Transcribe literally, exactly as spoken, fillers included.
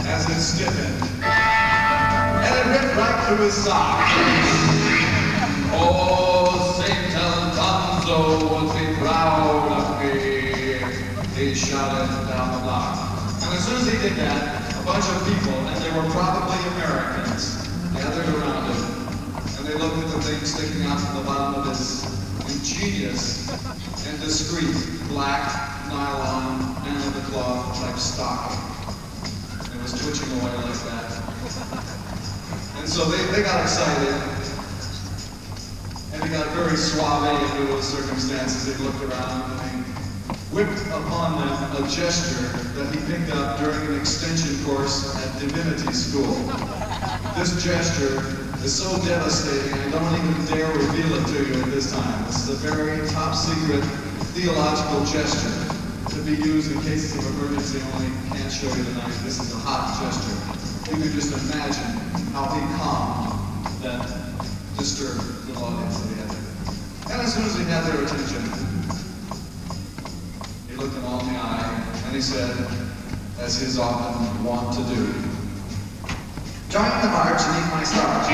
as it stiffened, and it ripped right through his sock. Oh, Saint Alfonso would be proud of me, he shouted down the block. And as soon as he did that, a bunch of people, and they were probably Americans, gathered around him, and they looked at the thing sticking out from the bottom of his ingenious and discreet black nylon hand-of-the-cloth type stocking. It was twitching away like that. And so they, they got excited, and he got very suave into those circumstances. They looked around and he whipped upon them a gesture that he picked up during an extension course at divinity school. This gesture is so devastating, I don't even dare reveal it to you at this time. This is a very top secret theological gesture to be used in cases of emergency only. Can't show you tonight. This is a hot gesture. You can just imagine how he calmed that disturbed little audience that he had there. And as soon as he had their attention, he looked them all in the eye and he said, as he's often wont to do, "Join the march and eat my stars."